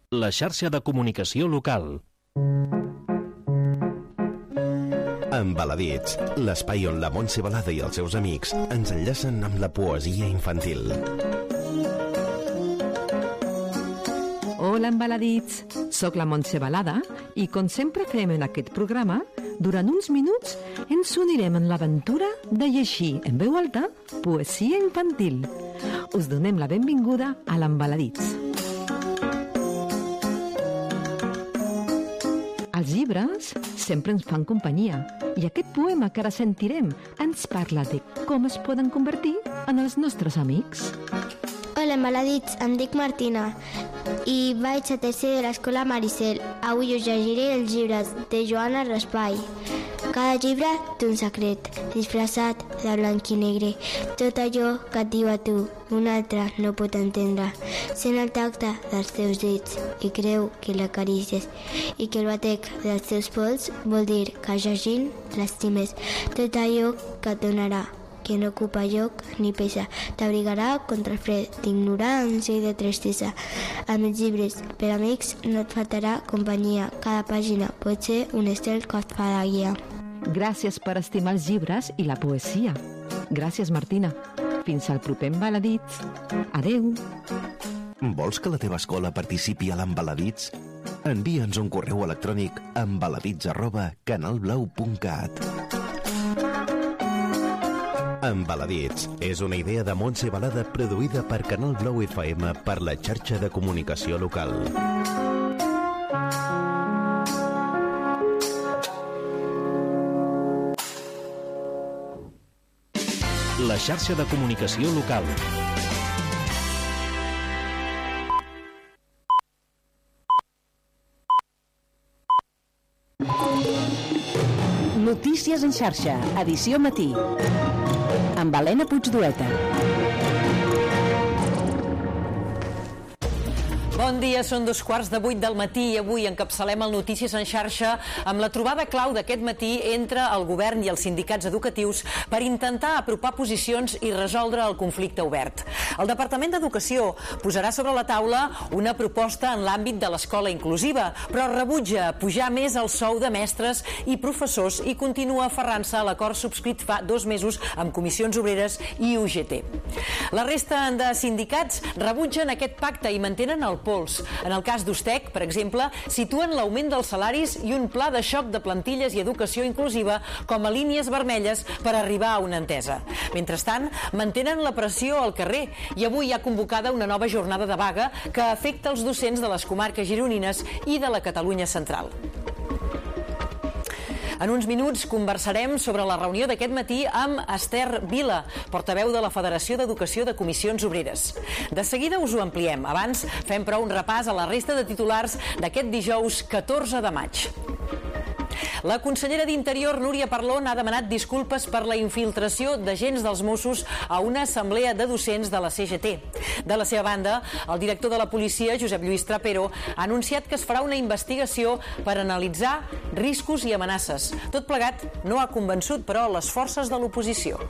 la xarxa de comunicació local. Embaladits, l'espai on la Montse Balada i els seus amics ens enllacen amb la poesia infantil. Hola, embaladits! Soc la Montse Balada i, com sempre fem en aquest programa, durant uns minuts ens unirem en l'aventura de llegir en veu alta poesia infantil. Us donem la benvinguda a l'Embaladits. Els llibres sempre ens fan companyia i aquest poema que ara sentirem ens parla de com es poden convertir en els nostres amics. Hola, embaladits, em dic Martina i vaig a tercer de l'escola Maricel. Avui us llegiré els llibres de Joana Raspai. Cada llibre té un secret, disfressat de blanc i negre. Tot allò que et diu a tu, un altre no pot entendre. Sent el tacte dels teus dits i creu que l'acaricies i que el batec dels teus pols vol dir que llegint l'estimes. Tot allò que et donarà, que no ocupa lloc ni pesa, t'abrigarà contra el fred d'ignorància i de tristesa. Amb els llibres per amics no et faltarà companyia. Cada pàgina pot ser un estel que et fa de guia. Gràcies per estimar els llibres i la poesia. Gràcies, Martina. Fins al proper Embaladits. Adeu. Vols que la teva escola participi a l'Embaladits? Envia'ns un correu electrònic a embaladits@canalblau.cat. Embaladits és una idea de Montse Balada produïda per Canal Blau FM per la xarxa de comunicació local. La xarxa de comunicació local. Notícies en xarxa, edició matí. Amb Helena Puigdueta. Bon dia, són 7:15 del matí i avui encapçalem el Notícies en xarxa amb la trobada clau d'aquest matí entre el govern i els sindicats educatius per intentar apropar posicions i resoldre el conflicte obert. El Departament d'Educació posarà sobre la taula una proposta en l'àmbit de l'escola inclusiva, però rebutja pujar més el sou de mestres i professors i continua aferrant-se a l'acord subscrit fa 2 mesos amb Comissions Obreres i UGT. La resta de sindicats rebutgen aquest pacte i mantenen el pols. En el cas d'Ustec, per exemple, situen l'augment dels salaris i un pla de xoc de plantilles i educació inclusiva com a línies vermelles per arribar a una entesa. Mentrestant, mantenen la pressió al carrer i avui hi ha convocada una nova jornada de vaga que afecta els docents de les comarques gironines i de la Catalunya central. En uns minuts conversarem sobre la reunió d'aquest matí amb Esther Vila, portaveu de la Federació d'Educació de Comissions Obreres. De seguida us ho ampliem. Abans fem però un repàs a la resta de titulars d'aquest dijous 14 de maig. La consellera d'Interior, Núria Parlon, ha demanat disculpes per la infiltració d'agents dels Mossos a una assemblea de docents de la CGT. De la seva banda, el director de la policia, Josep Lluís Trapero, ha anunciat que es farà una investigació per analitzar riscos i amenaces. Tot plegat no ha convençut, però, les forces de l'oposició.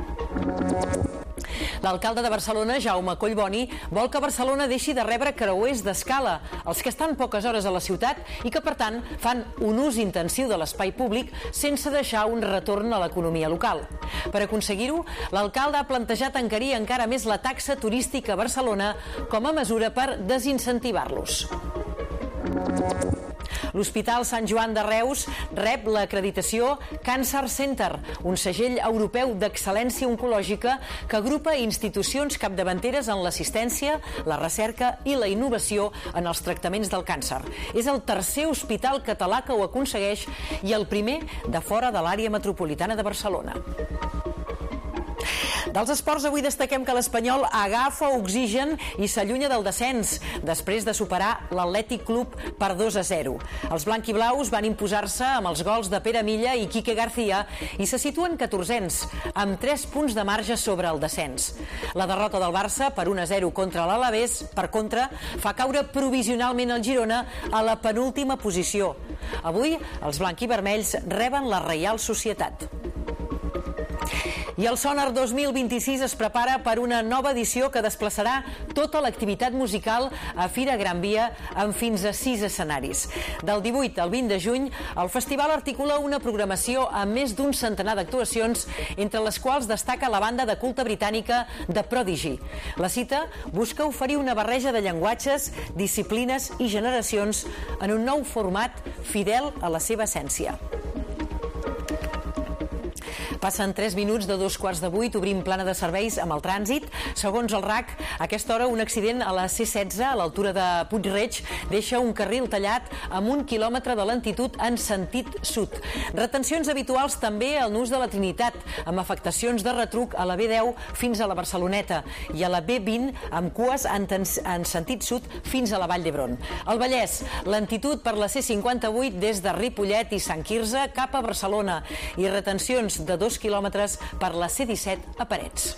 L'alcalde de Barcelona, Jaume Collboni, vol que Barcelona deixi de rebre creuers d'escala, els que estan poques hores a la ciutat i que, per tant, fan un ús intensiu de l'espai públic sense deixar un retorn a l'economia local. Per aconseguir-ho, l'alcalde ha plantejat encarir encara més la taxa turística a Barcelona com a mesura per desincentivar-los. L'Hospital Sant Joan de Reus rep l'acreditació Cancer Center, un segell europeu d'excel·lència oncològica que agrupa institucions capdavanteres en l'assistència, la recerca i la innovació en els tractaments del càncer. És el tercer hospital català que ho aconsegueix i el primer de fora de l'àrea metropolitana de Barcelona. Dels esports, avui destaquem que l'Espanyol agafa oxigen i s'allunya del descens després de superar l'Atlètic Club per 2-0. Els blanquiblaus van imposar-se amb els gols de Pere Milla i Quique García i se situen 14ens, amb 3 punts de marge sobre el descens. La derrota del Barça per 1-0 contra l'Alavés, per contra, fa caure provisionalment el Girona a la penúltima posició. Avui, els blanquivermells reben la Reial Societat. I el Sonar 2026 es prepara per una nova edició que desplaçarà tota l'activitat musical a Fira Gran Via amb fins a 6 escenaris. Del 18 al 20 de juny, el festival articula una programació amb més d'un centenar d'actuacions, entre les quals destaca la banda de culte britànica The Prodigy. La cita busca oferir una barreja de llenguatges, disciplines i generacions en un nou format fidel a la seva essència. Passen 3 minuts de 7:15, obrim plana de serveis amb el trànsit. Segons el RAC, a aquesta hora un accident a la C16 a l'altura de Puig-reig deixa un carril tallat amb 1 quilòmetre de lentitud en sentit sud. Retencions habituals també al nus de la Trinitat, amb afectacions de retruc a la B10 fins a la Barceloneta i a la B20 amb cues en sentit sud fins a la Vall d'Hebron. Al Vallès, lentitud per la C58 des de Ripollet i Sant Quirze cap a Barcelona i retencions de 2 quilòmetres per la C17 a Parets.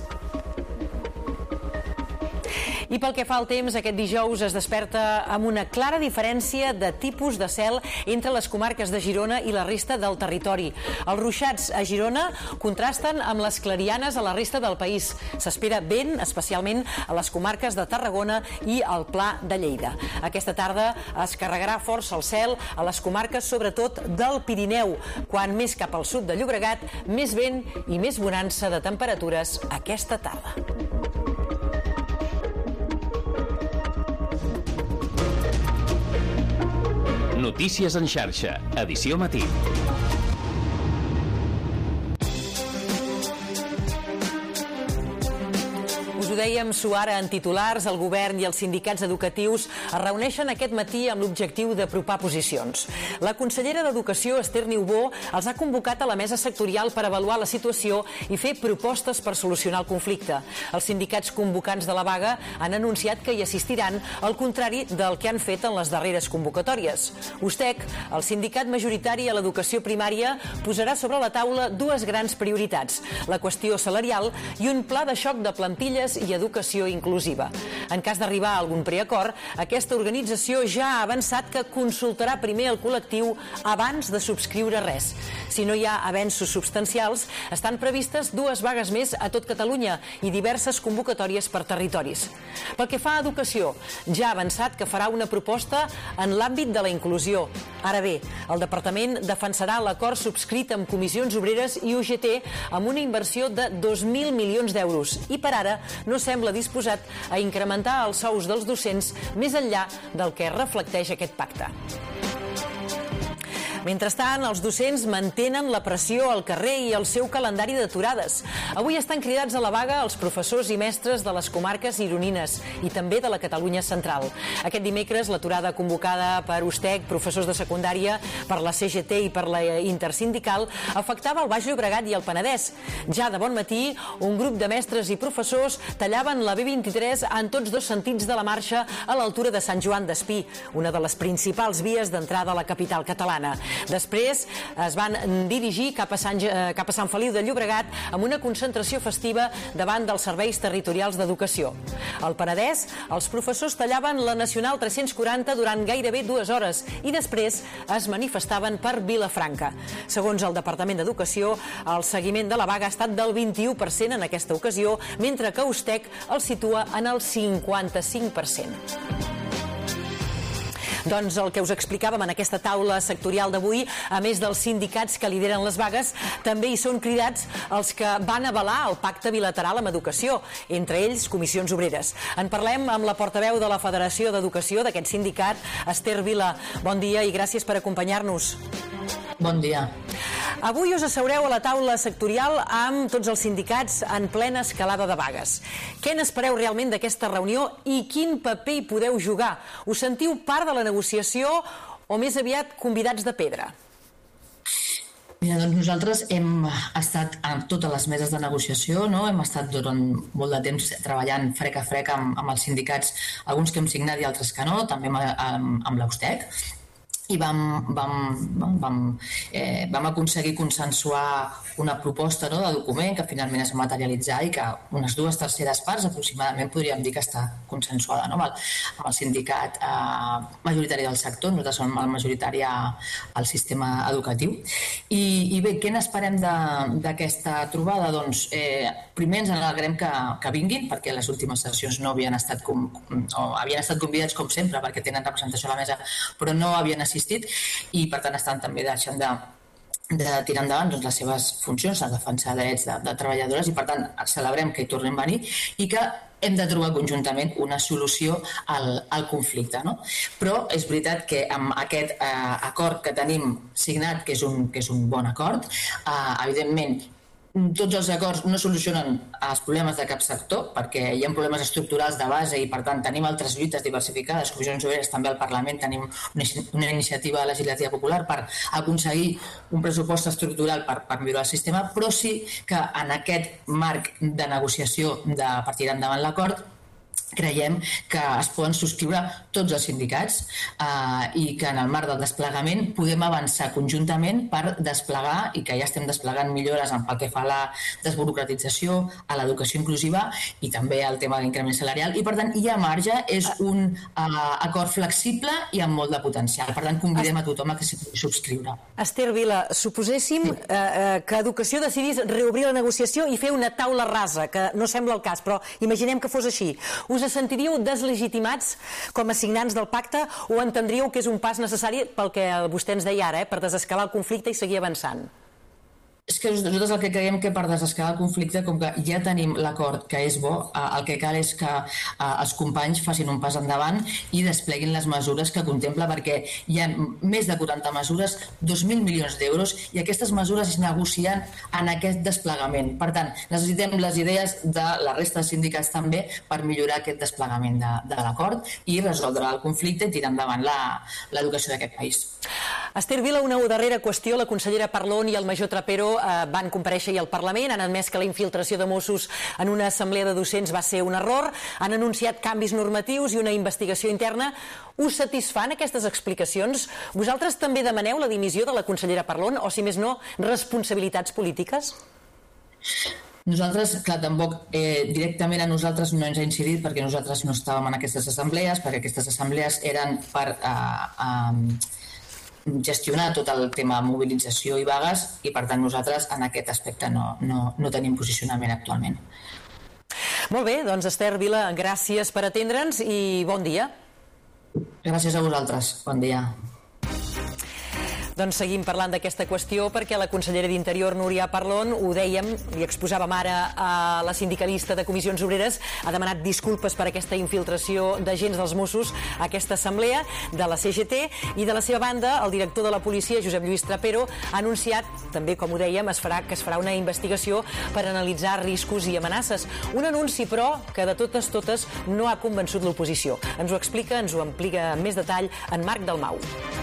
I pel que fa al temps, aquest dijous es desperta amb una clara diferència de tipus de cel entre les comarques de Girona i la resta del territori. Els ruixats a Girona contrasten amb les clarianes a la resta del país. S'espera vent, especialment a les comarques de Tarragona i al Pla de Lleida. Aquesta tarda es carregarà força el cel a les comarques, sobretot del Pirineu. Quan més cap al sud de Llobregat, més vent i més bonança de temperatures aquesta tarda. Notícies en xarxa, edició matí. Ho dèiem suara en titulars, el govern i els sindicats educatius es reuneixen aquest matí amb l'objectiu d'apropar posicions. La consellera d'Educació, Esther Niubó, els ha convocat a la mesa sectorial per avaluar la situació i fer propostes per solucionar el conflicte. Els sindicats convocants de la vaga han anunciat que hi assistiran, al contrari del que han fet en les darreres convocatòries. USTEC, el sindicat majoritari a l'educació primària, posarà sobre la taula dues grans prioritats: la qüestió salarial i un pla de xoc de plantilles i educació inclusiva. En cas d'arribar a algun preacord, aquesta organització ja ha avançat que consultarà primer el col·lectiu abans de subscriure res. Si no hi ha avenços substancials, estan previstes 2 vagues més a tot Catalunya i diverses convocatòries per territoris. Pel que fa a educació, ja ha avançat que farà una proposta en l'àmbit de la inclusió. Ara bé, el departament defensarà l'acord subscrit amb comissions obreres i UGT amb una inversió de 2.000 milions d'euros i per ara no sembla disposat a incrementar els sous dels docents més enllà del que reflecteix aquest pacte. Mentrestant, els docents mantenen la pressió al carrer i el seu calendari d'aturades. Avui estan cridats a la vaga els professors i mestres de les comarques gironines i també de la Catalunya central. Aquest dimecres, l'aturada convocada per USTEC, professors de secundària, per la CGT i per la Intersindical, afectava el Baix Llobregat i el Penedès. Ja de bon matí, un grup de mestres i professors tallaven la B23 en tots dos sentits de la marxa a l'altura de Sant Joan d'Espí, una de les principals vies d'entrada a la capital catalana. Després es van dirigir cap a Sant Feliu de Llobregat amb una concentració festiva davant dels serveis territorials d'educació. Al Penedès, els professors tallaven la Nacional 340 durant gairebé 2 hores i després es manifestaven per Vilafranca. Segons el Departament d'Educació, el seguiment de la vaga ha estat del 21% en aquesta ocasió, mentre que USTEC el situa en el 55%. Doncs el que us explicàvem en aquesta taula sectorial d'avui, a més dels sindicats que lideren les vagues, també hi són cridats els que van avalar el pacte bilateral amb educació, entre ells comissions obreres. En parlem amb la portaveu de la Federació d'Educació d'aquest sindicat, Esther Vila. Bon dia i gràcies per acompanyar-nos. Bon dia. Avui us asseureu a la taula sectorial amb tots els sindicats en plena escalada de vagues. Què n'espereu realment d'aquesta reunió i quin paper hi podeu jugar? Us sentiu part de la negociació o més aviat convidats de pedra? Mira, doncs nosaltres hem estat a totes les meses de negociació, no? Hem estat durant molt de temps treballant frec a frec amb els sindicats, alguns que hem signat i altres que no, també amb l'USTEC. i vam aconseguir consensuar una proposta de document que finalment es va materialitzar i que unes 2/3 parts aproximadament podríem dir que està consensuada amb el sindicat majoritari del sector. Nosaltres som el majoritari al sistema educatiu. I bé, què n'esperem d'aquesta trobada? Doncs primer ens alegrem que vinguin, perquè les últimes sessions no havien estat havien estat convidats com sempre perquè tenen representació a la mesa, però no havien assistit i per tant estan també deixant de tirar endavant les seves funcions, a defensar drets de treballadores, i per tant celebrem que hi tornin a venir i que hem de trobar conjuntament una solució al conflicte. Però és veritat que amb aquest acord que tenim signat, que és un bon acord, evidentment tots els acords no solucionen els problemes de cap sector, perquè hi ha problemes estructurals de base i per tant tenim altres lluites diversificades. Comissions Obreres, també al Parlament tenim una iniciativa legislativa popular per aconseguir un pressupost estructural per millorar el sistema, però sí que en aquest marc de negociació per tirar endavant l'acord creiem que es poden subscriure tots els sindicats i que en el marc del desplegament podem avançar conjuntament per desplegar, i que ja estem desplegant millores pel que fa a la desburocratització, a l'educació inclusiva i també al tema de l'increment salarial, i per tant hi ha marge, és un acord flexible i amb molt de potencial. Per tant, convidem a tothom a que s'hi pugui subscriure. Esther Vila, suposéssim que Educació decidís reobrir la negociació i fer una taula rasa, que no sembla el cas, però imaginem que fos així. Us sentiríeu deslegitimats com a signants del pacte o entendríeu que és un pas necessari pel que vostè ens deia ara, per desescalar el conflicte i seguir avançant? És que nosaltres el que creiem que per desescalar el conflicte, com que ja tenim l'acord que és bo, el que cal és que els companys facin un pas endavant i despleguin les mesures que contempla, perquè hi ha més de 40 mesures, 2.000 milions d'euros, i aquestes mesures es negocien en aquest desplegament. Per tant, necessitem les idees de la resta de sindicats també per millorar aquest desplegament de l'acord i resoldre el conflicte i tirar endavant l'educació d'aquest país. Esther Vila, una darrera qüestió. La consellera Parlon i el major Trapero van comparèixer al Parlament, han admès que la infiltració de Mossos en una assemblea de docents va ser un error, han anunciat canvis normatius i una investigació interna. Us satisfan aquestes explicacions? Vosaltres també demaneu la dimissió de la consellera Parlon o, si més no, responsabilitats polítiques? Nosaltres, clar, tampoc directament a nosaltres no ens ha incidit perquè nosaltres no estàvem en aquestes assemblees, perquè aquestes assemblees eren per gestionar tot el tema mobilització i vagues i per tant nosaltres en aquest aspecte no tenim posicionament actualment. Molt bé, doncs Esther Vila, gràcies per atendre'ns i bon dia. Gràcies a vosaltres, bon dia. Doncs seguim parlant d'aquesta qüestió perquè la consellera d'Interior, Núria Parlon, ho dèiem, li exposàvem ara a la sindicalista de Comissions Obreres, ha demanat disculpes per aquesta infiltració d'agents dels Mossos a aquesta assemblea de la CGT, i de la seva banda el director de la policia, Josep Lluís Trapero, ha anunciat, també com ho dèiem, que es farà una investigació per analitzar riscos i amenaces. Un anunci, però, que de totes no ha convençut l'oposició. Ens ho explica, ens ho amplica amb més detall en Marc Dalmau.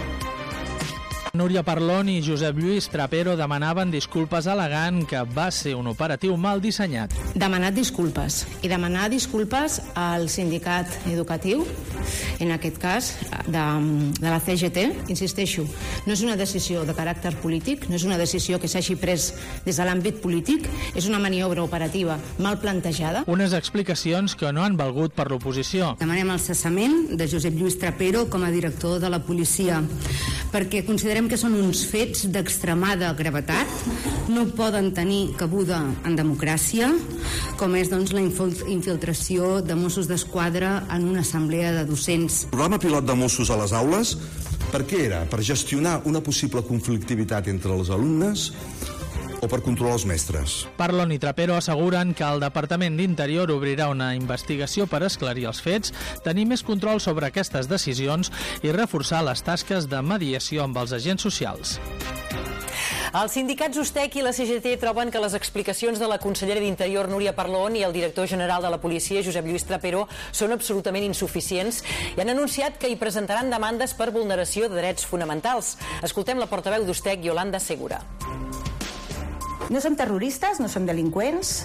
Núria Parlon i Josep Lluís Trapero demanaven disculpes al·legant que va ser un operatiu mal dissenyat. Demanat disculpes i demanar disculpes al sindicat educatiu, en aquest cas de la CGT. Insisteixo, no és una decisió de caràcter polític, no és una decisió que s'hagi pres des de l'àmbit polític, és una maniobra operativa mal plantejada. Unes explicacions que no han valgut per l'oposició. Demanem el cessament de Josep Lluís Trapero com a director de la policia, perquè considerem que són uns fets d'extremada gravetat, no poden tenir cabuda en democràcia, com és la infiltració de Mossos d'Esquadra en una assemblea de docents. El programa pilot de Mossos a les aules, per què era? Per gestionar una possible conflictivitat entre els alumnes o per controlar els mestres? Parlon i Trapero asseguren que el Departament d'Interior obrirà una investigació per esclarir els fets, tenir més control sobre aquestes decisions i reforçar les tasques de mediació amb els agents socials. Els sindicats USTEC i la CGT troben que les explicacions de la consellera d'Interior, Núria Parlon, i el director general de la policia, Josep Lluís Trapero, són absolutament insuficients i han anunciat que hi presentaran demandes per vulneració de drets fonamentals. Escoltem la portaveu d'USTEC, Yolanda Segura. No som terroristes, no som delinqüents,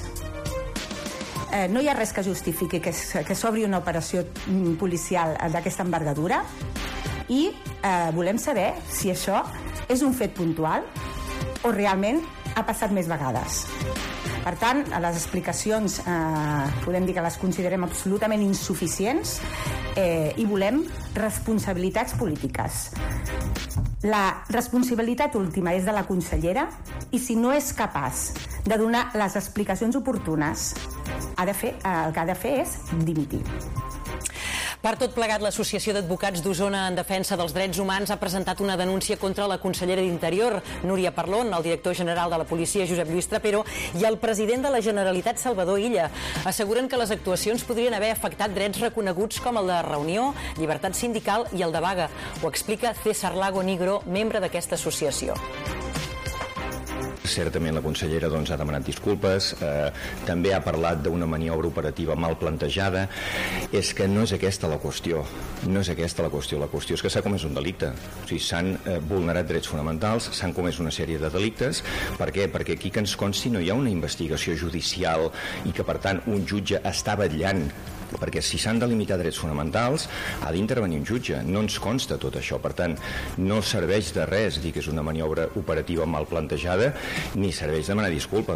no hi ha res que justifiqui que s'obri una operació policial d'aquesta envergadura i volem saber si això és un fet puntual o realment ha passat més vegades. Per tant, les explicacions podem dir que les considerem absolutament insuficients i volem responsabilitats polítiques. La responsabilitat última és de la consellera i si no és capaç de donar les explicacions oportunes, el que ha de fer és dimitir. Per tot plegat, l'Associació d'Advocats d'Osona en Defensa dels Drets Humans ha presentat una denúncia contra la consellera d'Interior, Núria Parlon, el director general de la policia, Josep Lluís Trapero, i el president de la Generalitat, Salvador Illa. Asseguren que les actuacions podrien haver afectat drets reconeguts com el de reunió, llibertat sindical i el de vaga. Ho explica César Lago Nigro, membre d'aquesta associació. Certament la consellera ha demanat disculpes, també ha parlat d'una maniobra operativa mal plantejada. És que no és aquesta la qüestió, la qüestió és que s'ha comès un delicte. O sigui, s'han vulnerat drets fonamentals, s'han comès una sèrie de delictes. Per què? Perquè aquí que ens consti no hi ha una investigació judicial i que per tant un jutge està vetllant, perquè si s'han de limitar drets fonamentals ha d'intervenir un jutge, no ens consta tot això, per tant no serveix de res dir que és una maniobra operativa mal plantejada ni serveix demanar disculpes.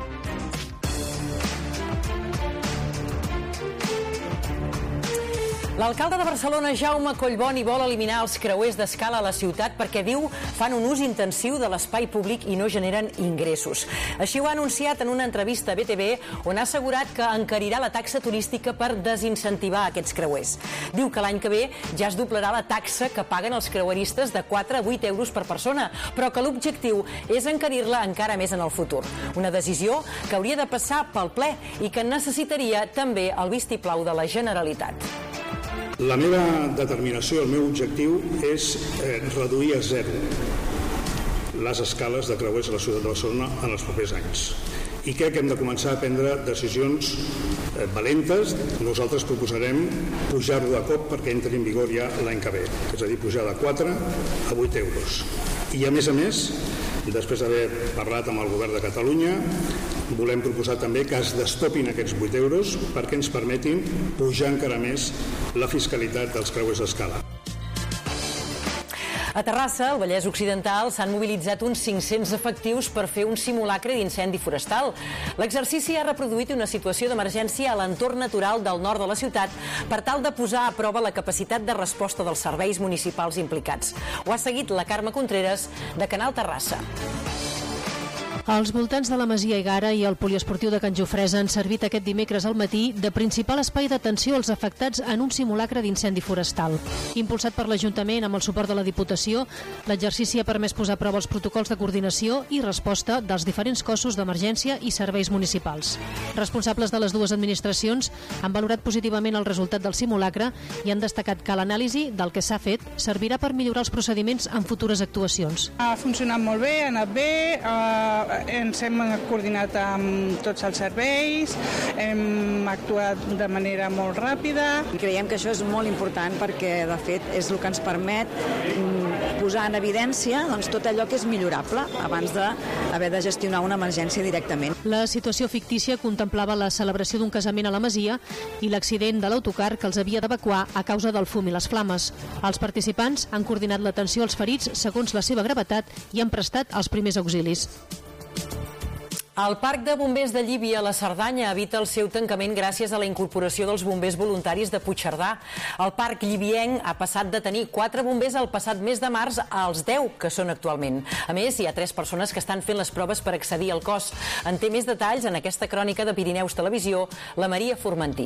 L'alcalde de Barcelona, Jaume Collboni, vol eliminar els creuers d'escala a la ciutat perquè, diu, fan un ús intensiu de l'espai públic i no generen ingressos. Així ho ha anunciat en una entrevista a BTV, on ha assegurat que encarirà la taxa turística per desincentivar aquests creuers. Diu que l'any que ve ja es doblarà la taxa que paguen els creueristes de 4 a 8 euros per persona, però que l'objectiu és encarir-la encara més en el futur. Una decisió que hauria de passar pel ple i que necessitaria també el vistiplau de la Generalitat. La meva determinació, el meu objectiu és reduir a zero les escales de creuers a la ciutat de Barcelona en els propers anys. I crec que hem de començar a prendre decisions valentes. Nosaltres proposarem pujar-lo de cop perquè entri en vigor ja l'any que ve, és a dir, pujar de 4 a 8 euros. I a més, després d'haver parlat amb el govern de Catalunya, volem proposar també que es destopin aquests 8 euros perquè ens permetin pujar encara més la fiscalitat dels creuers d'escala. A Terrassa, al Vallès Occidental, s'han mobilitzat uns 500 efectius per fer un simulacre d'incendi forestal. L'exercici ha reproduït una situació d'emergència a l'entorn natural del nord de la ciutat per tal de posar a prova la capacitat de resposta dels serveis municipals implicats. Ho ha seguit la Carme Contreras, de Canal Terrassa. Als voltants de la Masia Egara i el poliesportiu de Can Jofresa han servit aquest dimecres al matí de principal espai d'atenció als afectats en un simulacre d'incendi forestal. Impulsat per l'Ajuntament amb el suport de la Diputació, l'exercici ha permès posar a prova els protocols de coordinació i resposta dels diferents cossos d'emergència i serveis municipals. Responsables de les dues administracions han valorat positivament el resultat del simulacre i han destacat que l'anàlisi del que s'ha fet servirà per millorar els procediments en futures actuacions. Ha funcionat molt bé, ha anat bé, ens hem coordinat amb tots els serveis, hem actuat de manera molt ràpida. Creiem que això és molt important perquè, de fet, és el que ens permet posar en evidència tot allò que és millorable abans d'haver de gestionar una emergència directament. La situació fictícia contemplava la celebració d'un casament a la Masia i l'accident de l'autocar que els havia d'evacuar a causa del fum i les flames. Els participants han coordinat l'atenció als ferits segons la seva gravetat i han prestat els primers auxilis. El Parc de Bombers de Llívia, a la Cerdanya, evita el seu tancament gràcies a la incorporació dels bombers voluntaris de Puigcerdà. El parc llivienc ha passat de tenir 4 bombers el passat mes de març als 10 que són actualment. A més, hi ha 3 persones que estan fent les proves per accedir al cos. En té més detalls en aquesta crònica de Pirineus Televisió, la Maria Formentí.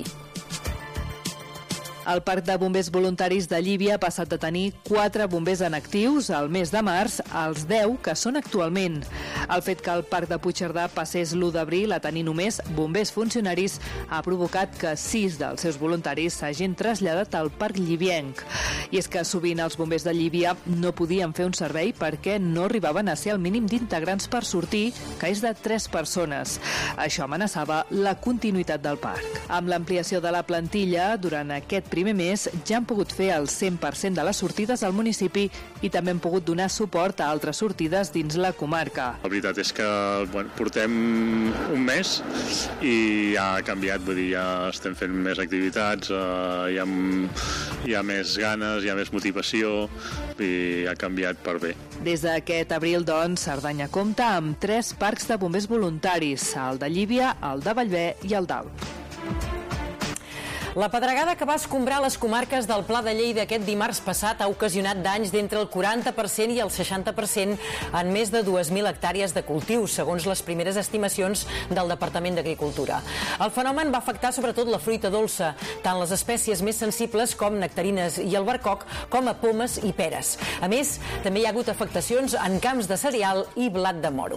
El Parc de Bombers Voluntaris de Llívia ha passat de tenir 4 bombers en actius al mes de març als 10 que són actualment. El fet que el Parc de Puigcerdà passés l'1 d'abril a tenir només bombers funcionaris ha provocat que 6 dels seus voluntaris s'hagin traslladat al Parc Llivienc. I és que sovint els bombers de Llívia no podien fer un servei perquè no arribaven a ser el mínim d'integrants per sortir, que és de 3 persones. Això amenaçava la continuïtat del parc. Amb l'ampliació de la plantilla, durant aquest primer mes ja han pogut fer el 100% de les sortides al municipi i també han pogut donar suport a altres sortides dins la comarca. La veritat és que portem un mes i ha canviat, vull dir, ja estem fent més activitats, hi ha més ganes, hi ha més motivació i ha canviat per bé. Des d'aquest abril, doncs, Cerdanya compta amb 3 parcs de bombers voluntaris, el de Llívia, el de Bellver i el d'Alp. La pedregada que va escombrar les comarques del Pla de Lleida aquest dimarts passat ha ocasionat danys d'entre el 40% i el 60% en més de 2.000 hectàrees de cultius, segons les primeres estimacions del Departament d'Agricultura. El fenomen va afectar sobretot la fruita dolça, tant les espècies més sensibles com nectarines i albercoc, com a pomes i peres. A més, també hi ha hagut afectacions en camps de cereal i blat de moro.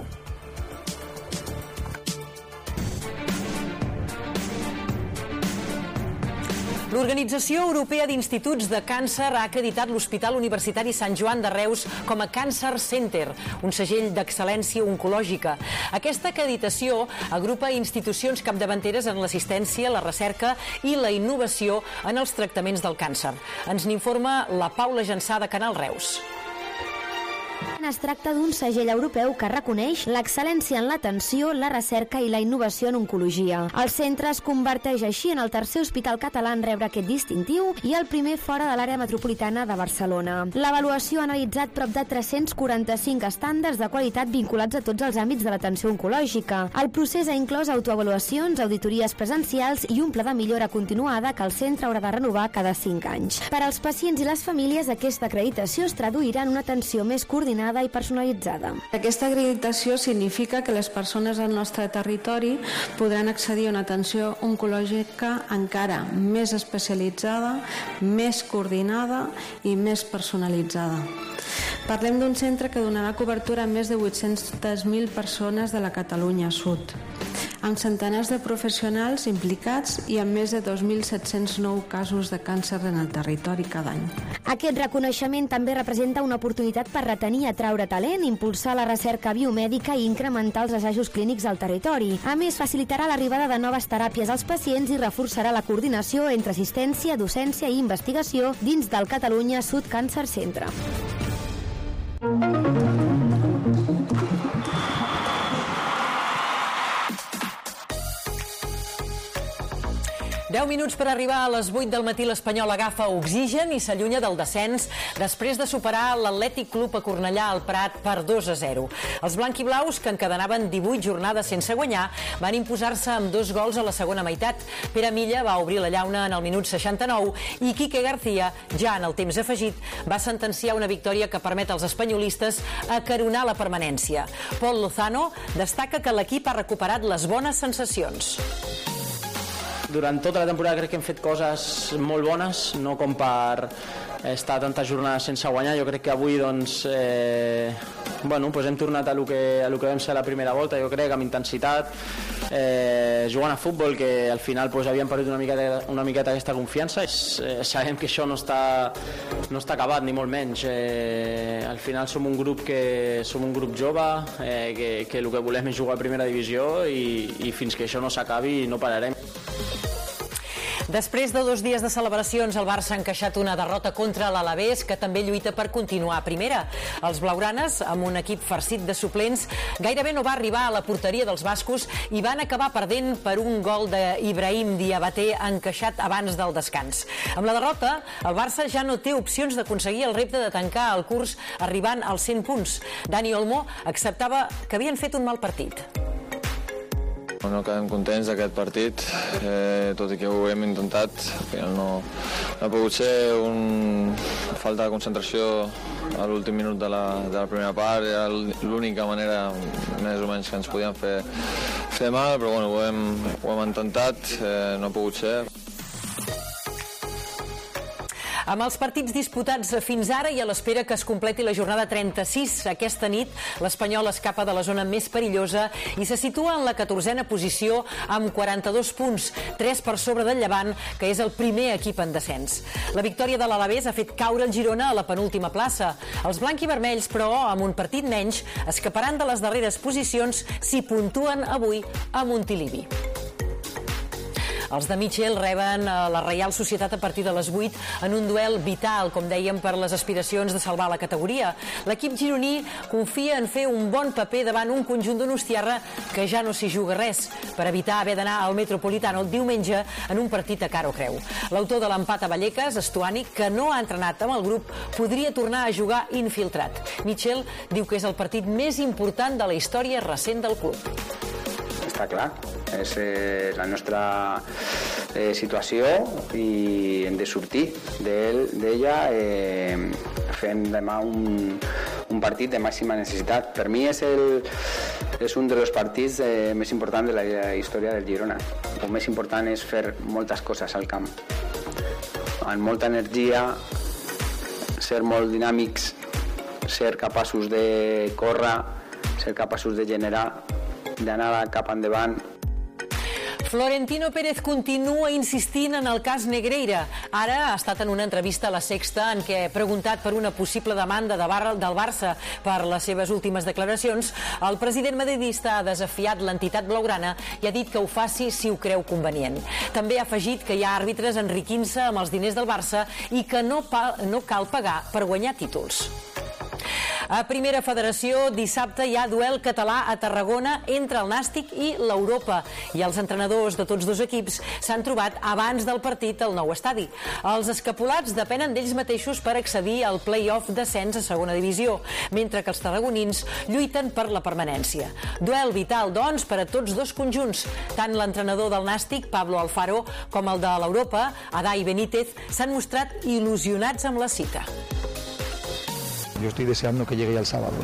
L'Organització Europea d'Instituts de Càncer ha acreditat l'Hospital Universitari Sant Joan de Reus com a Cancer Center, un segell d'excel·lència oncològica. Aquesta acreditació agrupa institucions capdavanteres en l'assistència, la recerca i la innovació en els tractaments del càncer. Ens n'informa la Paula Jansà de Canal Reus. Es tracta d'un segell europeu que reconeix l'excel·lència en l'atenció, la recerca i la innovació en oncologia. El centre es converteix així en el tercer hospital català en rebre aquest distintiu i el primer fora de l'àrea metropolitana de Barcelona. L'avaluació ha analitzat prop de 345 estàndards de qualitat vinculats a tots els àmbits de l'atenció oncològica. El procés ha inclòs autoavaluacions, auditories presencials i un pla de millora continuada que el centre haurà de renovar cada 5 anys. Per als pacients i les famílies, aquesta acreditació es traduirà en una atenció més coordinada i personalitzada. Aquesta acreditació significa que les persones del nostre territori podran accedir a una atenció oncològica encara més especialitzada, més coordinada i més personalitzada. Parlem d'un centre que donarà cobertura a més de 800.000 persones de la Catalunya Sud, amb centenars de professionals implicats i amb més de 2.700 nous casos de càncer en el territori cada any. Aquest reconeixement també representa una oportunitat per retenir i atraure talent, impulsar la recerca biomèdica i incrementar els assajos clínics al territori. A més, facilitarà l'arribada de noves teràpies als pacients i reforçarà la coordinació entre assistència, docència i investigació dins del Catalunya Sud Cancer Centre. 10 minuts per arribar a les 8 del matí. L'Espanyol agafa oxigen i s'allunya del descens després de superar l'Atlètic Club a Cornellà al Prat per 2-0. Els blanquiblaus, que encadenaven 18 jornades sense guanyar, van imposar-se amb 2 gols a la segona meitat. Pere Milla va obrir la llauna en el minut 69 i Quique García, ja en el temps afegit, va sentenciar una victòria que permet als espanyolistes acaronar la permanència. Pol Lozano destaca que l'equip ha recuperat les bones sensacions. Durant tota la temporada crec que hem fet coses molt bones, no com per estar tantes jornades sense guanyar. Jo crec que avui hem tornat a lo que vam ser la primera volta, jo crec, amb intensitat, jugant a futbol, que al final havíem perdut una miqueta aquesta confiança. Sabem que això no està acabat, ni molt menys. Al final som un grup jove, que el que volem és jugar a primera divisió i fins que això no s'acabi no pararem. Després de 2 dies de celebracions, el Barça ha encaixat una derrota contra l'Alavés, que també lluita per continuar a primera. Els blaugranes, amb un equip farcit de suplents, gairebé no va arribar a la porteria dels bascos i van acabar perdent per un gol d'Ibrahim Diabaté encaixat abans del descans. Amb la derrota, el Barça ja no té opcions d'aconseguir el repte de tancar el curs arribant als 100 punts. Dani Olmo acceptava que havien fet un mal partit. No quedem contents d'aquest partit, tot i que ho hem intentat. Al final no ha pogut ser falta de concentració a l'últim minut de la primera part. Era l'única manera més o menys que ens podien fer mal, però ho hem intentat, no ha pogut ser. Amb els partits disputats fins ara i a l'espera que es completi la jornada 36 aquesta nit, l'Espanyol escapa de la zona més perillosa i se situa en la 14a posició amb 42 punts, 3 per sobre del Llevant, que és el primer equip en descens. La victòria de l'Alavés ha fet caure el Girona a la penúltima plaça. Els blanquivermells, però, amb un partit menys, escaparan de les darreres posicions si puntuen avui a Montilivi. Els de Mitchell reben la Reial Societat a partir de les 8 en un duel vital, com dèiem, per les aspiracions de salvar la categoria. L'equip gironí confia en fer un bon paper davant un conjunt donostiarra que ja no s'hi juga res, per evitar haver d'anar al Metropolitano el diumenge en un partit a cara o creu. L'autor de l'empat a Vallecas, Stuani, que no ha entrenat amb el grup, podria tornar a jugar infiltrat. Mitchell diu que és el partit més important de la història recent del club. Està clar, és la nostra situació i hem de sortir d'ella fent demà un partit de màxima necessitat. Per mi és un dels partits més importants de la història del Girona. El més important és fer moltes coses al camp, amb molta energia, ser molt dinàmics, ser capaços de córrer, ser capaços de generar, d'anar cap endavant. Florentino Pérez continua insistint en el cas Negreira. Ara ha estat en una entrevista a La Sexta en què, preguntat per una possible demanda del Barça per les seves últimes declaracions, el president madridista ha desafiat l'entitat blaugrana i ha dit que ho faci si ho creu convenient. També ha afegit que hi ha àrbitres enriquint-se amb els diners del Barça i que no cal pagar per guanyar títols. A Primera Federació, dissabte hi ha duel català a Tarragona entre el Nàstic i l'Europa, i els entrenadors de tots dos equips s'han trobat abans del partit al nou estadi. Els escapulats depenen d'ells mateixos per accedir al play-off d'ascens a segona divisió, mentre que els tarragonins lluiten per la permanència. Duel vital, doncs, per a tots dos conjunts. Tant l'entrenador del Nàstic, Pablo Alfaro, com el de l'Europa, Adai Benítez, s'han mostrat il·lusionats amb la cita. Yo estoy deseando que llegue ya el sábado,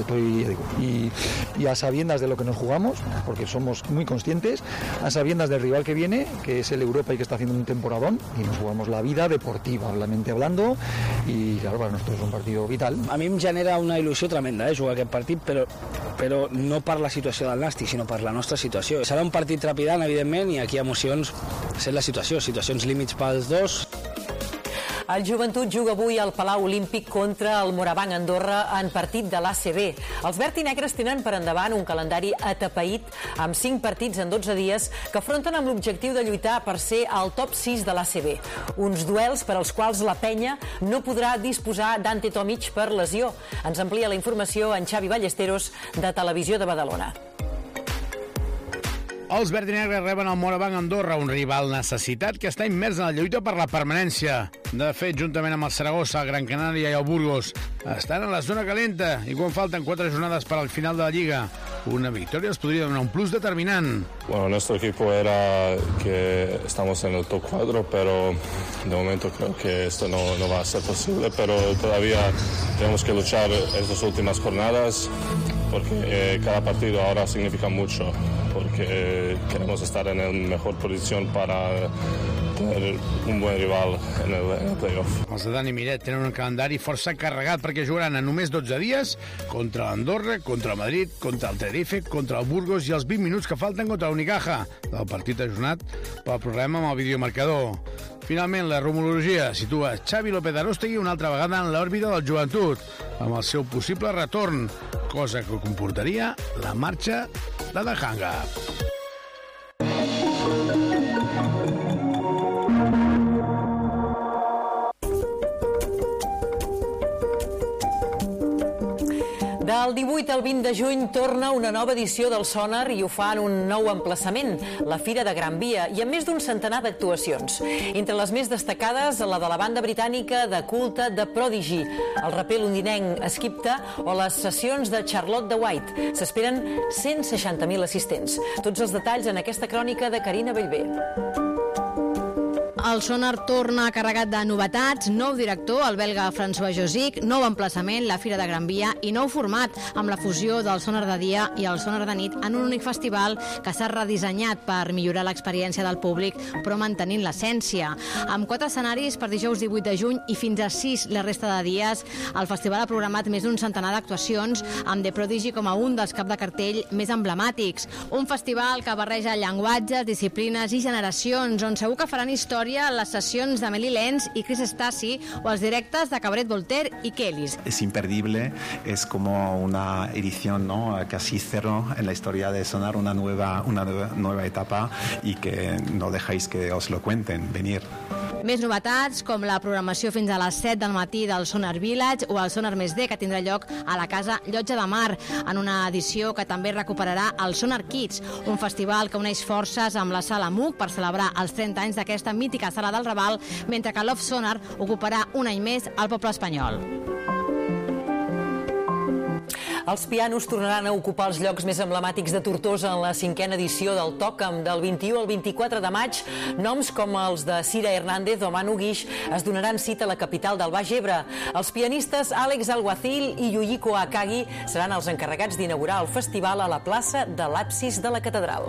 y a sabiendas de lo que nos jugamos, porque somos muy conscientes, a sabiendas del rival que viene, que es el Europa y que está haciendo un temporadón, y nos jugamos la vida deportiva, realmente hablando, y claro, para nosotros es un partido vital. A mi em genera una il·lusió tremenda jugar aquest partit, però no per la situació del Nàstic, sinó per la nostra situació. Serà un partit trepidant, evidentment, i aquí emocions, sent la situació, situacions límits pels dos. El Joventut juga avui al Palau Olímpic contra el Morabanc Andorra en partit de l'ACB. Els verd i negres tenen per endavant un calendari atapeït amb 5 partits en 12 dies que afronten amb l'objectiu de lluitar per ser al top 6 de l'ACB. Uns duels per als quals la penya no podrà disposar d'Ante Tomic per lesió. Ens amplia la informació en Xavi Ballesteros, de Televisió de Badalona. Els verd i negres reben el Morabanc Andorra, un rival necessitat que està immers en la lluita per la permanència. De fet, juntament amb el Saragossa, el Gran Canària i el Burgos, estan en la zona calenta i quan falten 4 jornades per al final de la Lliga, una victòria els podria donar un plus determinant. Bueno, nuestro equipo era que estamos en el top 4, pero de momento creo que esto no va a ser posible, pero todavía tenemos que luchar estas últimas jornadas, porque cada partido ahora significa mucho, porque queremos estar en la mejor posición para tener un buen rival en el playoff. Els de Dani Miret tenen un calendari força carregat perquè jugaran en només 12 dies contra l'Andorra, contra el Madrid, contra el Tenerife, contra el Burgos i els 20 minuts que falten contra l'Unicaja, del partit ajornat pel problema amb el videomarcador. Finalment, la rumorologia situa Xavi López Arostegui una altra vegada en l'òrbita del Joventut, amb el seu possible retorn, cosa que comportaria la marxa de Dahanga. Del 18 al 20 de juny torna una nova edició del Sonar i ho fa en un nou emplaçament, la Fira de Gran Via, i amb més d'un centenar d'actuacions. Entre les més destacades, la de la banda britànica de culte de Prodigy, el raper londinenc Skipta o les sessions de Charlotte de White. S'esperen 160.000 assistents. Tots els detalls en aquesta crònica de Carina Bellver. El Sonar torna carregat de novetats, nou director, el belga François Josic, nou emplaçament, la Fira de Gran Via, i nou format, amb la fusió del Sonar de dia i el Sonar de nit en un únic festival que s'ha redissenyat per millorar l'experiència del públic, però mantenint l'essència. Amb 4 escenaris per dijous 18 de juny i fins a 6 la resta de dies, el festival ha programat més d'un centenar d'actuacions, amb The Prodigy com a un dels cap de cartell més emblemàtics. Un festival que barreja llenguatges, disciplines i generacions, on segur que faran història inclouria les sessions d'Amélie Lenz i Chris Stasi o els directes de Cabaret Voltaire y Kellys. Es imperdible, es como una edición, ¿no?, casi cero en la historia de Sonar, una nueva etapa y que no dejáis que os lo cuenten, venir. Més novetats, com la programació fins a les 7 del matí del Sonar Village o el Sonar Més D, que tindrà lloc a la Casa Llotja de Mar, en una edició que també recuperarà el Sonar Kids, un festival que uneix forces amb la Sala MUC per celebrar els 30 anys d'aquesta mítica sala del Raval, mentre que Love Sonar ocuparà un any més al poble espanyol. Els pianos tornaran a ocupar els llocs més emblemàtics de Tortosa en la 5a edició del Tòcam del 21 al 24 de maig. Noms com els de Cira Hernández o Manu Guix es donaran cita a la capital del Baix Ebre. Els pianistes Àlex Alguacil i Yuyiko Akagi seran els encarregats d'inaugurar el festival a la plaça de l'absis de la catedral.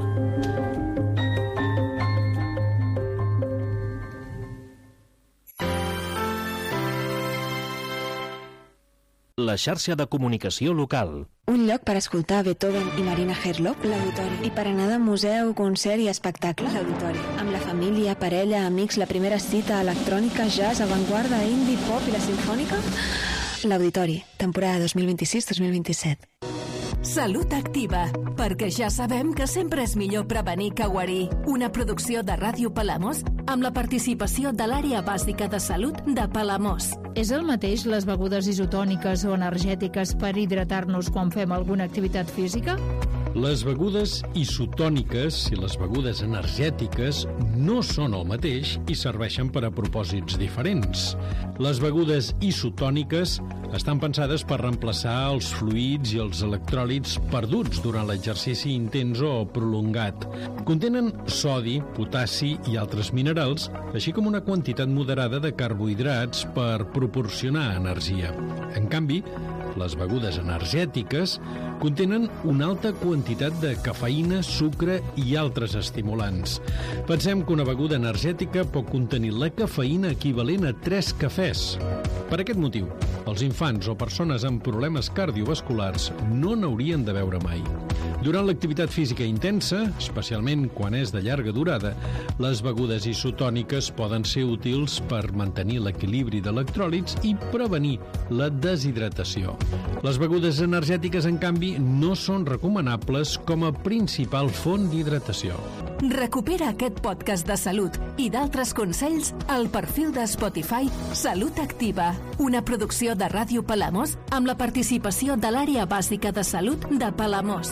La xarxa de comunicació local. Un lloc per escoltar Beethoven i Marina Herlop, l'Auditori. I per anar de museu, concert i espectacle, l'Auditori. Amb la família, parella, amics, la primera cita, electrònica, jazz, avantguarda, indie, pop i la simfònica, l'Auditori, temporada 2026-2027. Salut Activa, perquè ja sabem que sempre és millor prevenir que guarir. Una producció de Ràdio Palamós amb la participació de l'àrea bàsica de salut de Palamós. És el mateix les begudes isotòniques o energètiques per hidratar-nos quan fem alguna activitat física? Les begudes isotòniques i les begudes energètiques no són el mateix i serveixen per a propòsits diferents. Les begudes isotòniques estan pensades per reemplaçar els fluids i els electròlits perduts durant l'exercici intens o prolongat. Contenen sodi, potassi i altres minerals, així com una quantitat moderada de carbohidrats per proporcionar energia. En canvi, les begudes energètiques contenen una alta quantitat de cafeïna, sucre i altres estimulants. Pensem que una beguda energètica pot contenir la cafeïna equivalent a 3 cafès. Per aquest motiu, els infants o persones amb problemes cardiovasculars no n'haurien de beure mai. Durant l'activitat física intensa, especialment quan és de llarga durada, les begudes isotòniques poden ser útils per mantenir l'equilibri d'electròlits i prevenir la deshidratació. Les begudes energètiques, en canvi, no són recomanables com a principal font d'hidratació. Recupera aquest podcast de salut i d'altres consells al perfil de Spotify Salut Activa, una producció de Ràdio Palamós amb la participació de l'àrea bàsica de salut de Palamós.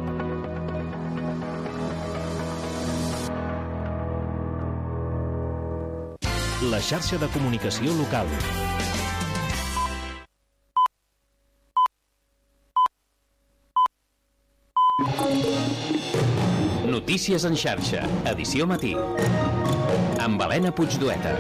La xarxa de comunicació local. Notícies en xarxa, edició matí. Amb Helena Puigdueta.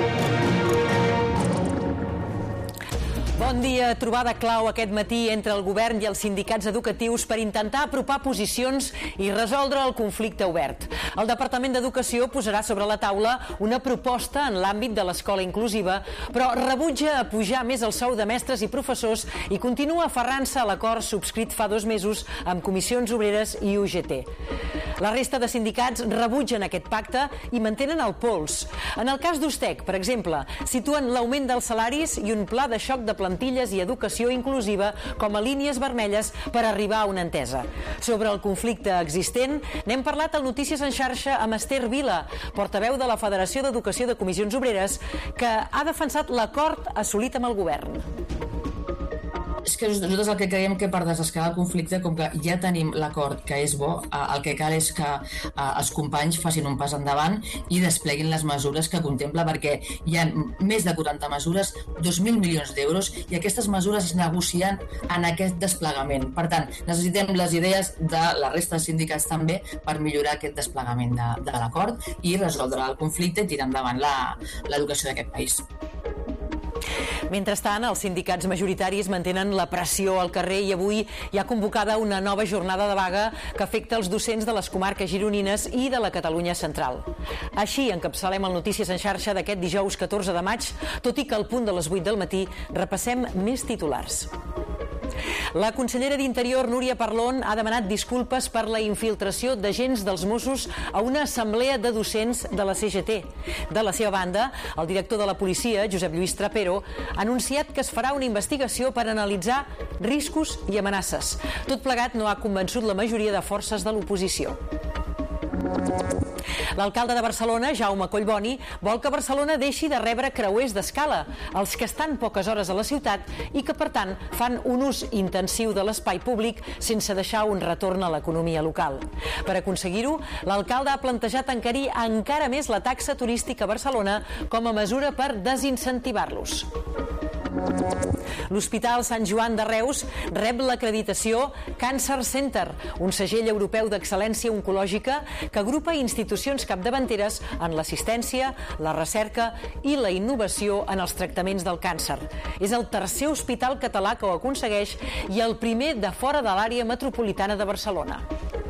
Bon dia. Trobada clau aquest matí entre el govern i els sindicats educatius per intentar apropar posicions i resoldre el conflicte obert. El Departament d'Educació posarà sobre la taula una proposta en l'àmbit de l'escola inclusiva, però rebutja apujar més el sou de mestres i professors i continua aferrant-se a l'acord subscrit fa 2 mesos amb Comissions Obreres i UGT. La resta de sindicats rebutgen aquest pacte i mantenen el pols. En el cas d'Ustec, per exemple, situen l'augment dels salaris i un pla de xoc de plantilles i educació inclusiva com a línies vermelles per arribar a una entesa. Sobre el conflicte existent, n'hem parlat al Notícies en xarxa amb Esther Vila, portaveu de la Federació d'Educació de Comissions Obreres, que ha defensat l'acord assolit amb el govern. És que nosaltres el que creiem que per desescalar el conflicte, com que ja tenim l'acord que és bo, el que cal és que els companys facin un pas endavant i despleguin les mesures que contempla, perquè hi ha més de 40 mesures, 2.000 milions d'euros, i aquestes mesures es negocien en aquest desplegament. Per tant, necessitem les idees de la resta de sindicats també per millorar aquest desplegament de l'acord i resoldre el conflicte i tirar endavant l'educació d'aquest país. Mentrestant, els sindicats majoritaris mantenen la pressió al carrer i avui hi ha convocada una nova jornada de vaga que afecta els docents de les comarques gironines i de la Catalunya central. Així encapçalem el Notícies en xarxa d'aquest dijous 14 de maig, tot i que al punt de les 8 del matí repassem més titulars. La consellera d'Interior, Núria Parlon, ha demanat disculpes per la infiltració d'agents dels Mossos a una assemblea de docents de la CGT. De la seva banda, el director de la policia, Josep Lluís Trapero, ha anunciat que es farà una investigació per analitzar riscos i amenaces. Tot plegat no ha convençut la majoria de forces de l'oposició. L'alcalde de Barcelona, Jaume Collboni, vol que Barcelona deixi de rebre creuers d'escala, els que estan poques hores a la ciutat i que, per tant, fan un ús intensiu de l'espai públic sense deixar un retorn a l'economia local. Per aconseguir-ho, l'alcalde ha plantejat encarir encara més la taxa turística a Barcelona com a mesura per desincentivar-los. L'Hospital Sant Joan de Reus rep l'acreditació Cancer Center, un segell europeu d'excel·lència oncològica que agrupa institucions capdavanteres en l'assistència, la recerca i la innovació en els tractaments del càncer. És el tercer hospital català que ho aconsegueix i el primer de fora de l'àrea metropolitana de Barcelona.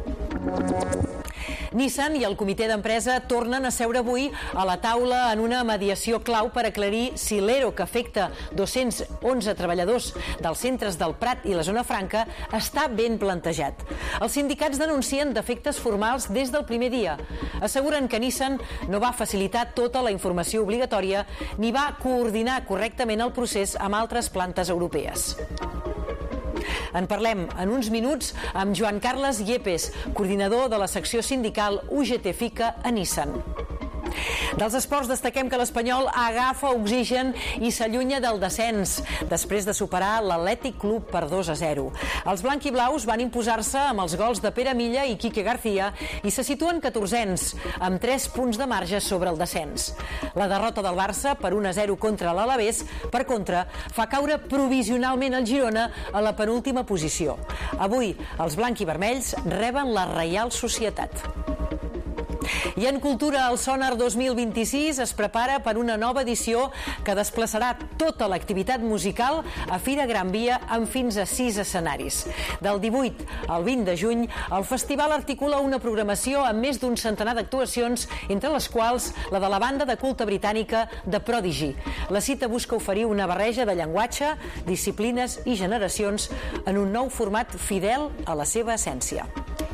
Nissan i el comitè d'empresa tornen a seure avui a la taula en una mediació clau per aclarir si l'ERO que afecta 211 treballadors dels centres del Prat i la Zona Franca està ben plantejat. Els sindicats denuncien defectes formals des del primer dia. Asseguren que Nissan no va facilitar tota la informació obligatòria ni va coordinar correctament el procés amb altres plantes europees. En parlem en uns minuts amb Joan Carles Yepes, coordinador de la secció sindical UGT-FICA a Nissan. Dels esports destaquem que l'Espanyol agafa oxigen i s'allunya del descens després de superar l'Atlètic Club per 2-0. Els blanquiblaus van imposar-se amb els gols de Pere Milla i Quique García i se situen 14ens, amb 3 punts de marge sobre el descens. La derrota del Barça per 1-0 contra l'Alavés, per contra, fa caure provisionalment el Girona a la penúltima posició. Avui, els blanquivermells reben la Reial Societat. I en cultura, el Sonar 2026 es prepara per una nova edició que desplaçarà tota l'activitat musical a Fira Gran Via amb fins a 6 escenaris. Del 18 al 20 de juny, el festival articula una programació amb més d'un centenar d'actuacions, entre les quals la de la banda de culte britànica The Prodigy. La cita busca oferir una barreja de llenguatge, disciplines i generacions en un nou format fidel a la seva essència.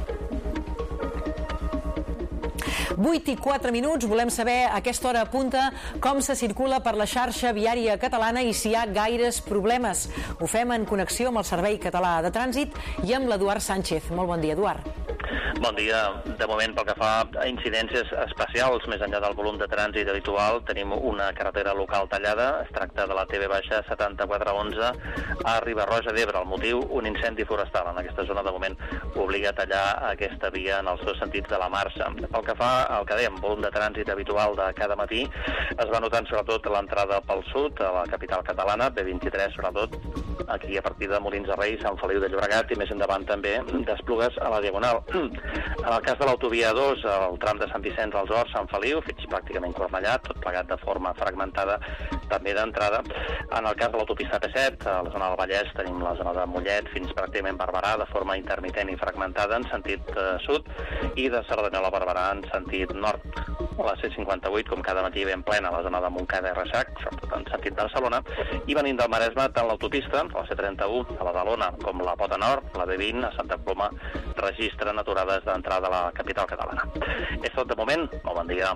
8:04, volem saber a aquesta hora punta com se circula per la xarxa viària catalana i si hi ha gaires problemes. Ho fem en connexió amb el Servei Català de Trànsit i amb l'Eduard Sánchez. Molt bon dia, Eduard. Bon dia. De moment, pel que fa a incidències especials, més enllà del volum de trànsit habitual, tenim una carretera local tallada. Es tracta de la TV-7411 a Riba-roja d'Ebre. El motiu, un incendi forestal. En aquesta zona, de moment, obliga a tallar aquesta via en els dos sentits de la marxa. Pel que fa al que dèiem, volum de trànsit habitual de cada matí, es va notant sobretot l'entrada pel sud, a la capital catalana, B23 sobretot, aquí a partir de Molins de Rei, Sant Feliu de Llobregat i més endavant també d'Esplugues a la Diagonal. En el cas de l'autovia 2, el tram de Sant Vicenç als Horts, Sant Feliu, fins pràcticament Cornellà, tot plegat de forma fragmentada, també d'entrada. En el cas de l'autopista P7, a la zona del Vallès, tenim la zona de Mollet fins pràcticament Barberà, de forma intermitent i fragmentada en sentit sud, i de Cerdanyola a Barberà en sentit nord. La C58, com cada matí, ben plena a la zona de Montcada i Reixac, sobretot en sentit Barcelona, i venint del Maresme, tant l'autopista, la C31, a Badalona, com la Pota Nord, la B20, a Santa Coloma, registren aturades d'entrada a la capital catalana. És tot de moment. Molt bon dia.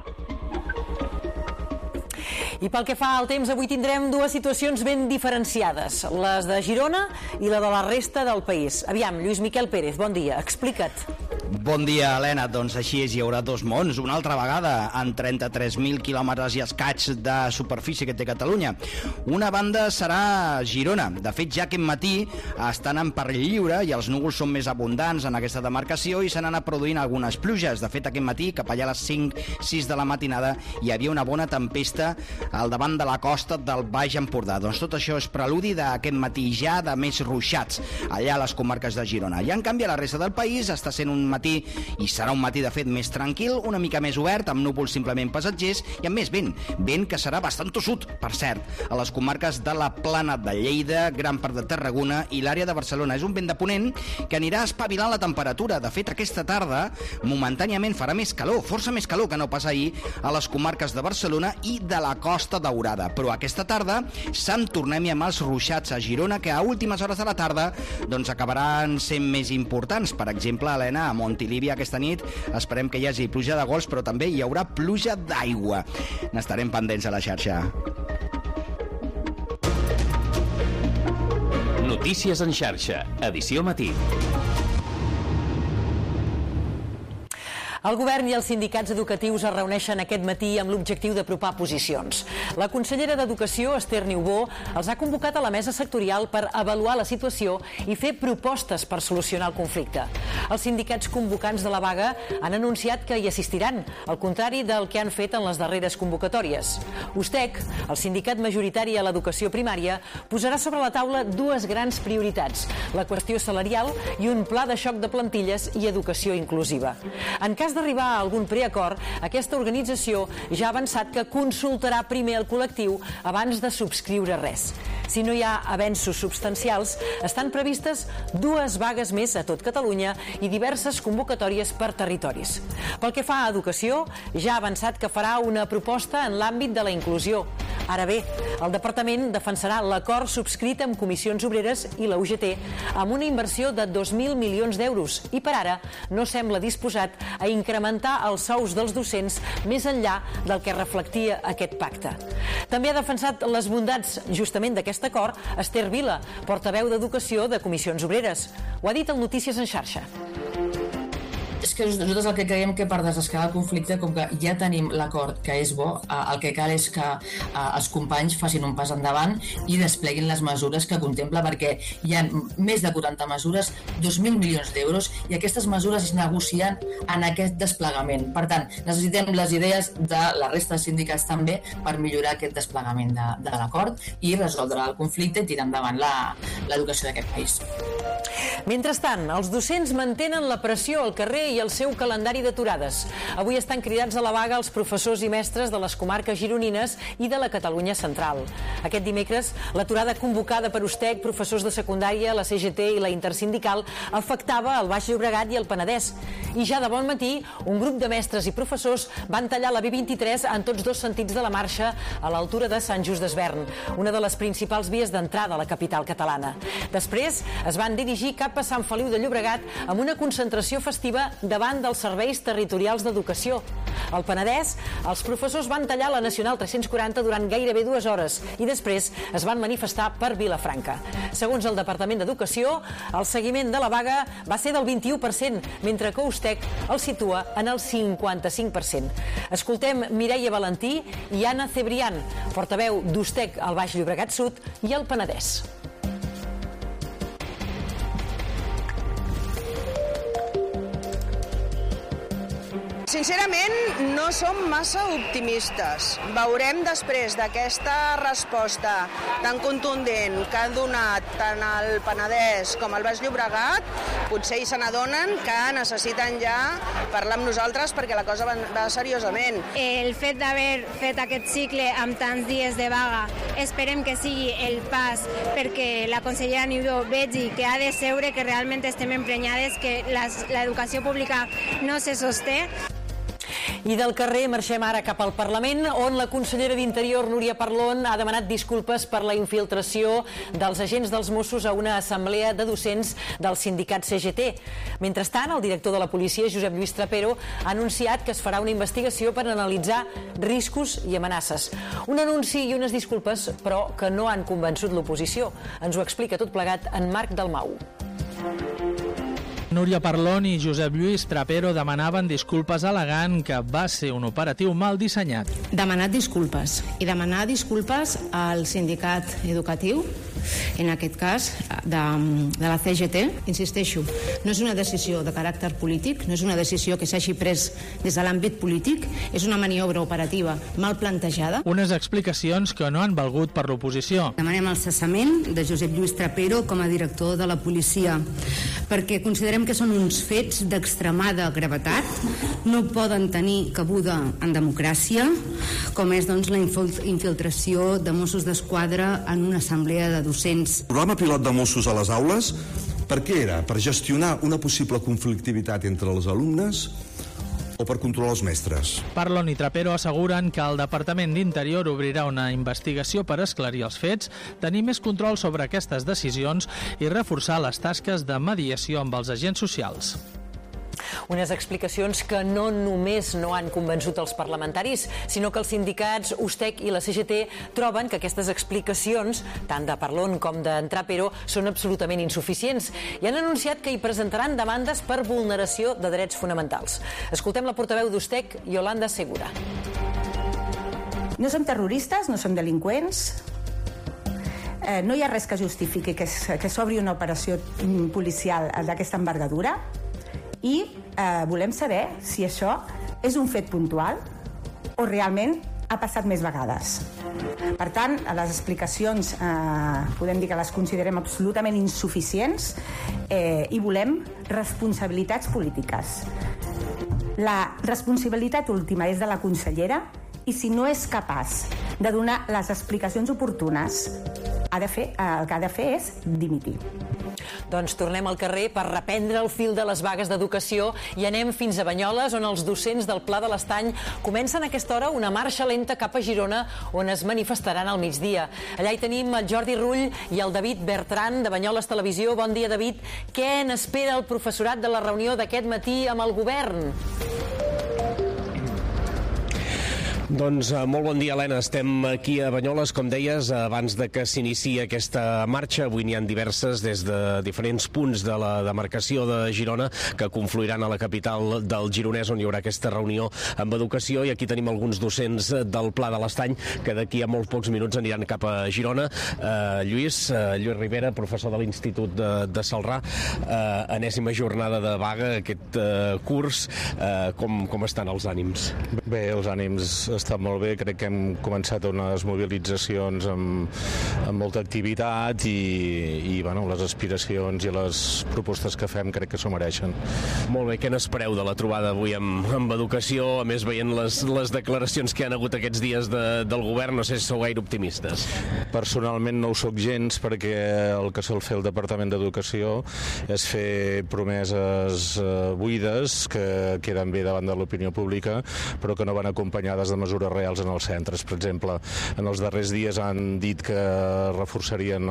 I pel que fa al temps, avui tindrem dues situacions ben diferenciades, les de Girona i la de la resta del país. Aviam, Lluís Miquel Pérez, bon dia, explica't. Bon dia, Helena. Doncs així és, hi haurà dos mons, una altra vegada, en 33.000 quilòmetres i escaig de superfície que té Catalunya. Una banda serà Girona. De fet, ja aquest matí estan en perill lliure i els núvols són més abundants en aquesta demarcació i s'han anat produint algunes pluges. De fet, aquest matí, cap allà a les 5-6 de la matinada, hi havia una bona tempesta al davant de la costa del Baix Empordà. Doncs tot això és preludi d'aquest matí ja de més ruixats allà a les comarques de Girona. I en canvi a la resta del país està sent un matí matí i serà un matí de fet més tranquil, una mica més obert, amb núvols simplement passatgers i amb més vent, vent que serà bastant tossut, per cert, a les comarques de la Plana de Lleida, gran part de Tarragona i l'àrea de Barcelona. És un vent de ponent que anirà espavilant la temperatura. De fet, aquesta tarda momentàniament farà més calor, força més calor que no pas ahir a les comarques de Barcelona i de la Costa Daurada. Però aquesta tarda se'n tornem amb els ruixats a Girona, que a últimes hores de la tarda doncs acabaran sent més importants. Per exemple, Helena, a Montilivi aquesta nit esperem que hi hagi pluja de gols, però també hi haurà pluja d'aigua. N'estarem pendents a la xarxa. Notícies en xarxa, edició matí. El govern i els sindicats educatius es reuneixen aquest matí amb l'objectiu d'apropar posicions. La consellera d'Educació, Esther Niubó, els ha convocat a la mesa sectorial per avaluar la situació i fer propostes per solucionar el conflicte. Els sindicats convocants de la vaga han anunciat que hi assistiran, al contrari del que han fet en les darreres convocatòries. USTEC, el sindicat majoritari a l'educació primària, posarà sobre la taula dues grans prioritats: la qüestió salarial i un pla de xoc de plantilles i educació inclusiva. En cas d'arribar a algun preacord, aquesta organització ja ha avançat que consultarà primer el col·lectiu abans de subscriure res. Si no hi ha avenços substancials, estan previstes dues vagues més a tot Catalunya i diverses convocatòries per territoris. Pel que fa a educació, ja ha avançat que farà una proposta en l'àmbit de la inclusió. Ara bé, el departament defensarà l'acord subscrit amb Comissions Obreres i la UGT amb una inversió de 2.000 milions d'euros i per ara no sembla disposat a incrementar els sous dels docents més enllà del que reflectia aquest pacte. També ha defensat les bondats justament d'aquest acord Esther Vila, portaveu d'Educació de Comissions Obreres. Ho ha dit al Notícies en xarxa. És que nosaltres el que creiem que per desescalar el conflicte, com que ja tenim l'acord que és bo, el que cal és que els companys facin un pas endavant i despleguin les mesures que contempla, perquè hi ha més de 40 mesures, 2.000 milions d'euros, i aquestes mesures es negocien en aquest desplegament. Per tant, necessitem les idees de la resta de sindicats també per millorar aquest desplegament de l'acord i resoldre el conflicte i tirar endavant l'educació d'aquest país. Mentrestant, els docents mantenen la pressió al carrer i el seu calendari d'aturades. Avui estan cridats a la vaga els professors i mestres de les comarques gironines i de la Catalunya central. Aquest dimecres, l'aturada convocada per USTEC, professors de secundària, la CGT i la Intersindical afectava el Baix Llobregat i el Penedès. I ja de bon matí, un grup de mestres i professors van tallar la B23 en tots dos sentits de la marxa a l'altura de Sant Just Desvern, una de les principals vies d'entrada a la capital catalana. Després es van dirigir cap a Sant Feliu de Llobregat amb una concentració festiva davant dels serveis territorials d'educació. Al Penedès, els professors van tallar la Nacional 340 durant gairebé 2 hores i després es van manifestar per Vilafranca. Segons el Departament d'Educació, el seguiment de la vaga va ser del 21%, mentre que USTEC el situa en el 55%. Escoltem Mireia Valentí i Anna Cebrián, portaveu d'USTEC al Baix Llobregat Sud i al Penedès. Sincerament, no som massa optimistes. Veurem després d'aquesta resposta tan contundent que han donat tant el Penedès com el Baix Llobregat, potser se n'adonen que necessiten ja parlar amb nosaltres perquè la cosa va seriosament. El fet d'haver fet aquest cicle amb tants dies de vaga, esperem que sigui el pas perquè la consellera Niubó vegi que ha de seure, que realment estem emprenyades, que l'educació pública no se sosté. I del carrer marxem ara cap al Parlament, on la consellera d'Interior, Núria Parlon, ha demanat disculpes per la infiltració dels agents dels Mossos a una assemblea de docents del sindicat CGT. Mentrestant, el director de la policia, Josep Lluís Trapero, ha anunciat que es farà una investigació per analitzar riscos i amenaces. Un anunci i unes disculpes, però, que no han convençut l'oposició. Ens ho explica tot plegat en Marc Dalmau. Núria Parlon i Josep Lluís Trapero demanaven disculpes al·legant que va ser un operatiu mal dissenyat. Demanat disculpes i demanar disculpes al sindicat educatiu en aquest cas de la CGT. Insisteixo, no és una decisió de caràcter polític, no és una decisió que s'hagi pres des de l'àmbit polític, és una maniobra operativa mal plantejada. Unes explicacions que no han valgut per l'oposició. Demanem el cessament de Josep Lluís Trapero com a director de la policia, perquè considerem que són uns fets d'extremada gravetat, no poden tenir cabuda en democràcia, com és doncs, la infiltració de Mossos d'Esquadra en una assemblea de docents. El programa pilot de Mossos a les aules, per què era? Per gestionar una possible conflictivitat entre els alumnes o per controlar els mestres? Parlon i Trapero asseguren que el Departament d'Interior obrirà una investigació per esclarir els fets, tenir més control sobre aquestes decisions i reforçar les tasques de mediació amb els agents socials. Unes explicacions que no només no han convençut els parlamentaris, sinó que els sindicats USTEC i la CGT troben que aquestes explicacions, tant de Parlon com de Trapero, són absolutament insuficients i han anunciat que hi presentaran demandes per vulneració de drets fonamentals. Escoltem la portaveu d'USTEC, Yolanda Segura. No som terroristes, no som delinqüents, no hi ha res que justifiqui que s'obri una operació policial d'aquesta envergadura i volem saber si això és un fet puntual o realment ha passat més vegades. Per tant, les explicacions podem dir que les considerem absolutament insuficients i volem responsabilitats polítiques. La responsabilitat última és de la consellera i si no és capaç de donar les explicacions oportunes, el que ha de fer és dimitir. Doncs tornem al carrer per reprendre el fil de les vagues d'educació i anem fins a Banyoles, on els docents del Pla de l'Estany comencen a aquesta hora una marxa lenta cap a Girona, on es manifestaran al migdia. Allà hi tenim el Jordi Rull i el David Bertran, de Banyoles Televisió. Bon dia, David. Què n'espera el professorat de la reunió d'aquest matí amb el govern? Doncs molt bon dia, Helena. Estem aquí a Banyoles, com deies, abans de que s'iniciï aquesta marxa. Avui n'hi ha diverses des de diferents punts de la demarcació de Girona que confluiran a la capital del Gironès, on hi haurà aquesta reunió amb educació. I aquí tenim alguns docents del Pla de l'Estany que d'aquí a molt pocs minuts aniran cap a Girona. Lluís Rivera, professor de l'Institut de Celrà. Enèsima jornada de vaga aquest curs. Com estan els ànims? Bé, els ànims estan molt bé, crec que hem començat unes mobilitzacions amb molta activitat i bueno, les aspiracions i les propostes que fem crec que s'ho mereixen. Molt bé, què n'espereu de la trobada avui amb educació? A més, veient les declaracions que hi ha hagut aquests dies del govern, no sé si sou gaire optimistes. Personalment no ho soc gens, perquè el que sol fer el Departament d'Educació és fer promeses buides que queden bé davant de l'opinió pública, però que no van acompanyades de mesures reals en els centres. Per exemple, en els darrers dies han dit que reforçarien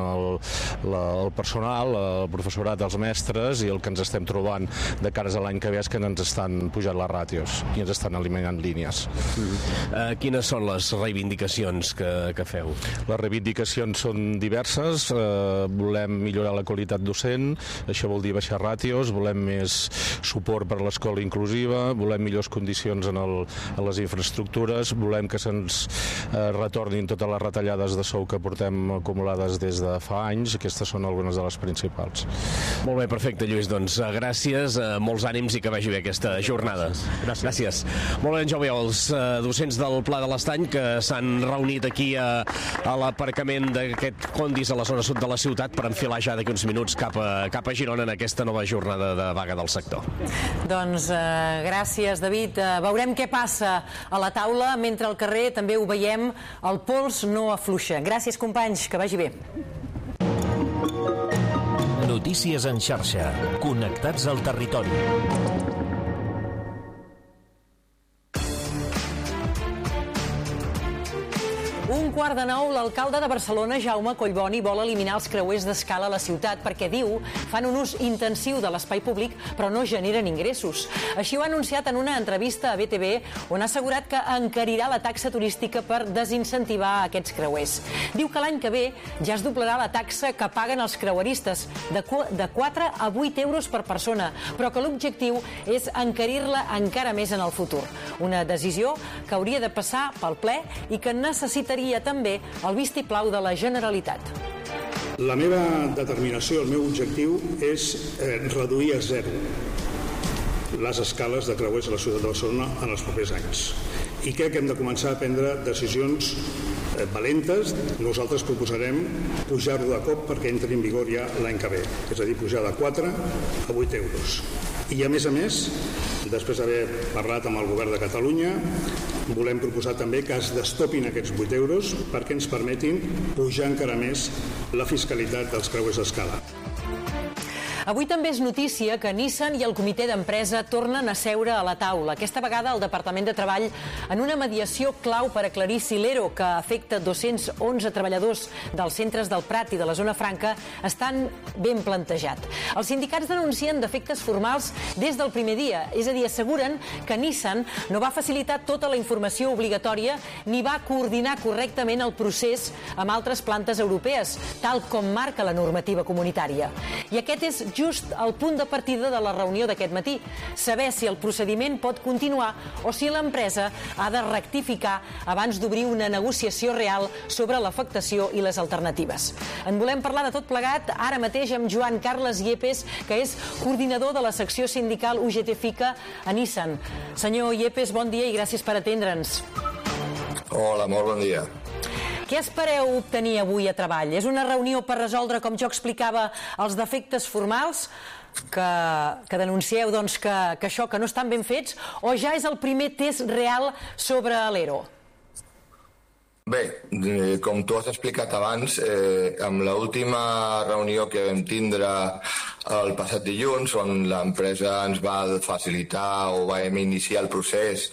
el personal, el professorat, els mestres, i el que ens estem trobant de cares a l'any que ve és que ens estan pujant les ràtios i ens estan eliminant línies. Quines són les reivindicacions que feu? Les reivindicacions són diverses. Volem millorar la qualitat docent, això vol dir baixar ràtios, volem més suport per a l'escola inclusiva, volem millors condicions en les infraestructures, volem que se'ns retornin totes les retallades de sou que portem acumulades des de fa anys. Aquestes són algunes de les principals. Molt bé, perfecte, Lluís. Doncs gràcies, molts ànims i que vagi bé aquesta jornada. Gràcies. Molt bé, ja ho veieu, els docents del Pla de l'Estany que s'han reunit aquí a l'aparcament d'aquest Condis a la zona sud de la ciutat per enfilar ja d'aquí uns minuts cap a Girona en aquesta nova jornada de vaga del sector. Doncs gràcies, David. Veurem què passa a la taula, mentre al carrer també ho veiem, el pols no afluixa. Gràcies, companys, que vagi bé. Notícies en xarxa. Connectats al territori. 8:45, l'alcalde de Barcelona, Jaume Collboni, vol eliminar els creuers d'escala a la ciutat perquè, diu, fan un ús intensiu de l'espai públic però no generen ingressos. Així ho ha anunciat en una entrevista a BTV, on ha assegurat que encarirà la taxa turística per desincentivar aquests creuers. Diu que l'any que ve ja es doblarà la taxa que paguen els creueristes, de 4 a 8 euros per persona, però que l'objectiu és encarir-la encara més en el futur. Una decisió que hauria de passar pel ple i que necessitaria també el vistiplau de la Generalitat. La meva determinació, el meu objectiu és reduir a zero les escales de creuers a la ciutat de Barcelona en els propers anys. I crec que hem de començar a prendre decisions valentes. Nosaltres proposarem pujar-ho de cop perquè entri en vigor ja l'any que ve, és a dir, pujar de 4 a 8 euros. I a més, després d'haver parlat amb el govern de Catalunya, volem proposar també que es destopin aquests 8 euros perquè ens permetin pujar encara més la fiscalitat dels creuers d'escala. Avui també és notícia que Nissan i el comitè d'empresa tornen a seure a la taula. Aquesta vegada el Departament de Treball en una mediació clau per aclarir si l'ERO, que afecta 211 treballadors dels centres del Prat i de la Zona Franca, estan ben plantejat. Els sindicats denuncien defectes formals des del primer dia, és a dir, asseguren que Nissan no va facilitar tota la informació obligatòria ni va coordinar correctament el procés amb altres plantes europees, tal com marca la normativa comunitària. I aquest és just el punt de partida de la reunió d'aquest matí, saber si el procediment pot continuar o si l'empresa ha de rectificar abans d'obrir una negociació real sobre l'afectació i les alternatives. En volem parlar de tot plegat ara mateix amb Joan Carles Yepes, que és coordinador de la secció sindical UGT-FICA a Nissan. Senyor Yepes, bon dia i gràcies per atendre'ns. Hola, molt bon dia. Què espereu obtenir avui a treball? És una reunió per resoldre, com jo explicava, els defectes formals que denuncieu que això que no estan ben fets, o ja és el primer test real sobre l'ERO? Bé, com tu has explicat abans, amb l'última reunió que vam tindre el passat dilluns, on l'empresa ens va facilitar o vam iniciar el procés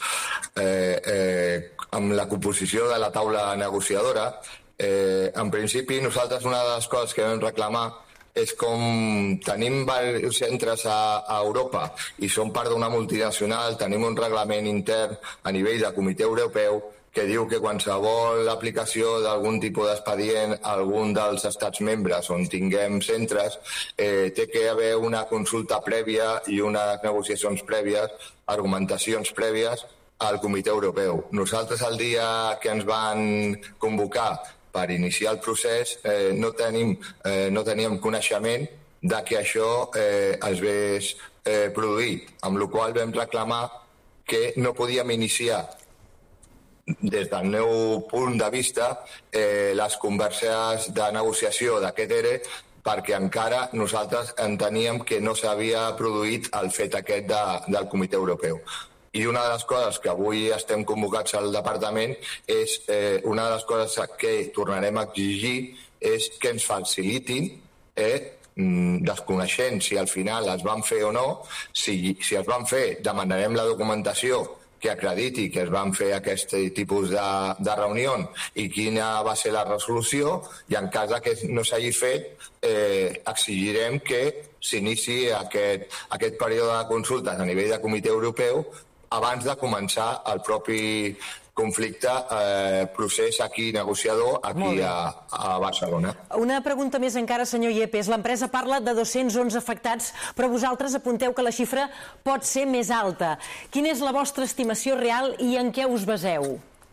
amb la composició de la taula negociadora, en principi nosaltres una de les coses que vam reclamar és com tenim diversos centres a Europa i som part d'una multinacional, tenim un reglament intern a nivell de comitè europeu que diu que qualsevol aplicació d'algun tipus d'expedient a algun dels estats membres on tinguem centres té que haver una consulta prèvia i unes negociacions prèvies, argumentacions prèvies al comitè europeu. Nosaltres el dia que ens van convocar per iniciar el procés no teníem coneixement de que això es hagués produït, amb la qual cosa vam reclamar que no podíem iniciar des del meu punt de vista les converses de negociació d'aquest ERE perquè encara nosaltres enteníem que no s'havia produït el fet aquest del comitè europeu. I una de les coses que avui estem convocats al departament és una de les coses que tornarem a exigir és que ens facilitin desconeixent si al final es van fer o no, si es van fer demanarem la documentació que acrediti que es van fer aquest tipus de reunió i quina va ser la resolució, i en cas que no s'hagi fet exigirem que s'iniciï aquest període de consultes a nivell de comitè europeu abans de començar el propi conflicte, procés aquí negociador aquí a Barcelona. Una pregunta més encara, senyor Yepes. L'empresa parla de 211 afectats, però vosaltres apunteu que la xifra pot ser més alta. Quina és la vostra estimació real i en què us baseu?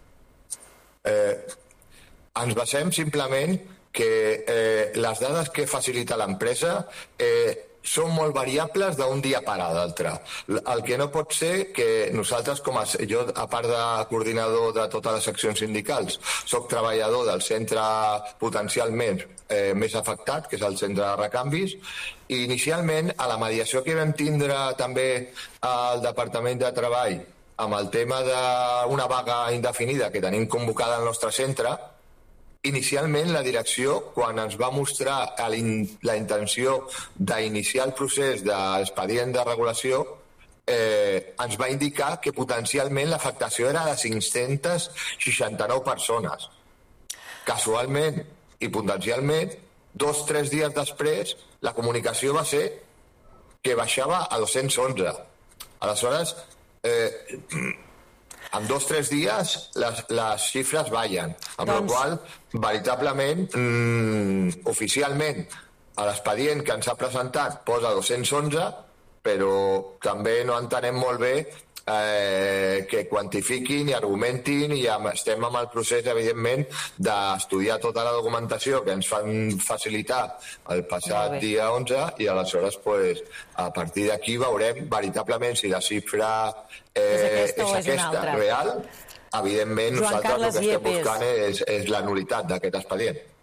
Ens basem simplement que les dades que facilita l'empresa són molt variables d'un dia per a l'altre. El que no pot ser que nosaltres, jo, a part de coordinador de totes les seccions sindicals, soc treballador del centre potencialment més afectat, que és el centre de recanvis, i inicialment a la mediació que vam tindre també al Departament de Treball amb el tema d'una vaga indefinida que tenim convocada al nostre centre, inicialment la direcció, quan ens va mostrar la intenció d'iniciar el procés de l'expedient de regulació, ens va indicar que potencialment l'afectació era de 569 persones. Casualment i potencialment, 2 o 3 dies després, la comunicació va ser que baixava a 211. Aleshores, en 2 o 3 dies les xifres ballen, amb la qual veritablement, oficialment, a l'expedient que ens ha presentat posa 211, però també no entenem molt bé que quantifiquin i argumentin, i estem amb el procés, evidentment, d'estudiar tota la documentació que ens fan facilitar el passat dia 11, i aleshores, a partir d'aquí veurem veritablement si la xifra és aquesta real. Evidentment, nosaltres el que estem buscant és la nul·litat d'aquest expedient.